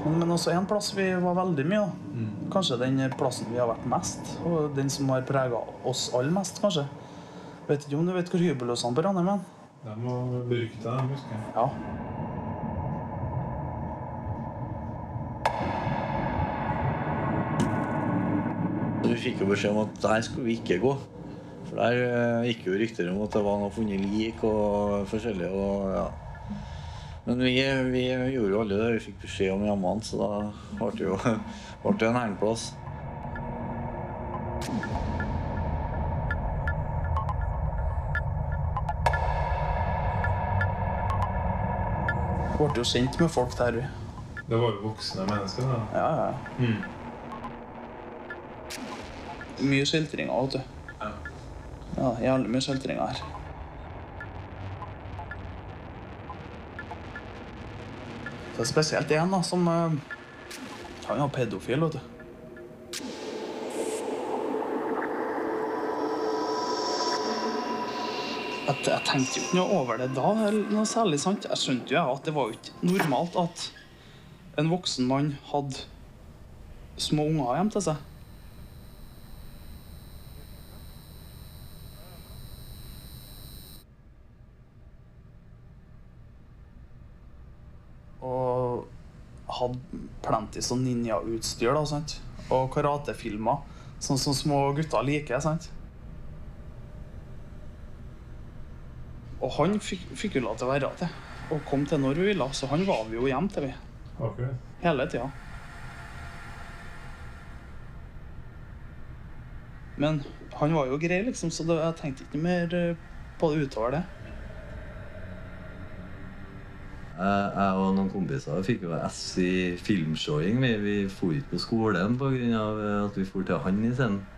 Men også en plass vi var veldig mye da. Kanskje den plassen vi har vært mest, og den som har preget oss alle mest, kanskje. Vet ikke om du vet hvor hybelhusene på Ranheim er? De var beryktet, husker jeg. Ja. Vi fikk jo beskjed om at der skulle vi ikke gå. For der gikk jo rykter om at det var noe funnet lik og forskjellig, og ja. Men vi gjorde jo alle det vi fikk beskjed om hjemme, så da ble det jo en hengplass. Vi ble jo kjent med folk der, vi. Det var jo voksne mennesker, da. Ja, ja. Mye skiltringer, vet du. Ja. Ja, jævlig mye skiltringer her. Det er spesielt en da, som han var pedofil, vet du. Jeg tenkte jo ikke noe over det da, eller noe særlig sant. Jeg skjønte jo at det var jo ikke normalt at en voksen mann hadde små unger hjem til seg. Og hadde plenty sånn ninja-utstyr da, sant? Og karatefilmer, sånn som små gutter liker, sant? Og han fikk jo lov til å være til, og kom til når vi ville, så han var vi jo hjem til vi. Akkurat. Hele tiden. Men han var jo grei liksom, så jeg tenkte ikke mer på det utover det. Jeg og noen kompiser fikk jo S i filmshowing. Vi for ikke på skolen på grunn av at vi for til han i scenen.